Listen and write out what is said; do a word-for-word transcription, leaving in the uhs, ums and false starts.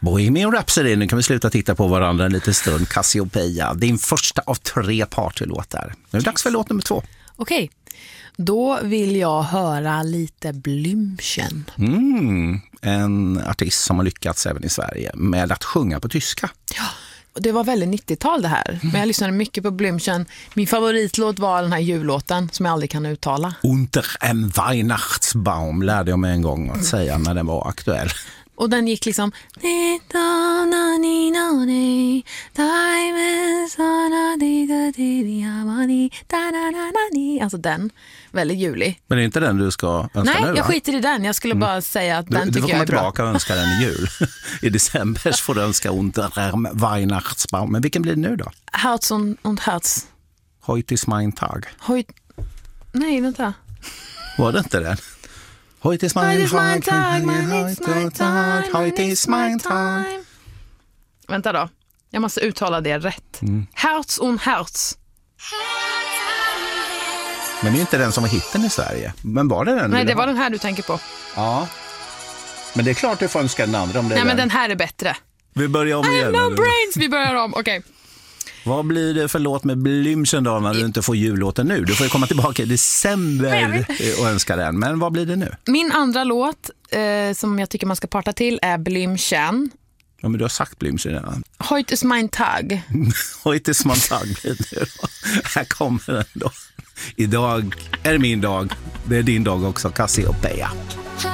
Bohemian Rhapsody, nu kan vi sluta titta på varandra en liten stund. Cassiopeia, din första av tre partylåtar. Nu är det dags för låt nummer två. Okej, då vill jag höra lite Blümchen. Mm, en artist som har lyckats även i Sverige med att sjunga på tyska. Ja, det var väldigt nittiotal det här. Men jag lyssnade mycket på Blümchen. Min favoritlåt var den här jullåten som jag aldrig kan uttala. Unter en Weihnachtsbaum lärde jag mig en gång att säga när den var aktuell. Och den gick liksom... Alltså den, väldigt julig. Men det är inte den du ska önska Nej, nu, jag va? skiter i den. Jag skulle bara säga att den du, tycker du jag är bra. Du får komma tillbaka och önska den i jul. I december får du önska Unter en Weihnachtsbaum. Men vilken blir det nu då? Herz und, und Herz. Heute ist mein Tag. Heut... Nej, vänta. Var det inte den? Heute ist mein Tag, heute ist mein Tag. Vänta då, jag måste uttala det rätt. Mm. Herz und Herz. Men det är inte den som var hitten i Sverige. Men var det den? Nej, det var den här du tänker på. Ja. Men det är klart du får önska den andra om det är Nej, men den. den här är bättre. Vi börjar om I igen. have no brains, vi börjar om, okej. Okay. Vad blir det för låt med Blümchen då när du inte får jullåten nu? Du får ju komma tillbaka i december och önska den. Men vad blir det nu? Min andra låt eh, som jag tycker man ska parta till är Blümchen. Ja, men du har sagt Blümchen redan. Heute ist mein Tag. Heute ist mein Tag blir det nu då. Här kommer den då. Idag är min dag. Det är din dag också, Cassiopeia.